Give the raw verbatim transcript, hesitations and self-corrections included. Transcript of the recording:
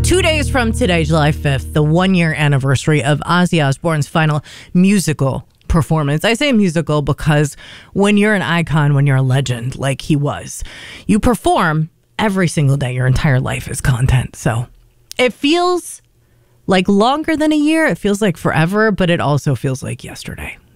Two days from today, July fifth, the one-year anniversary of Ozzy Osbourne's final musical performance. I say musical because when you're an icon, when you're a legend like he was, you perform every single day. Your entire life is content. So it feels like longer than a year. It feels like forever, but it also feels like yesterday.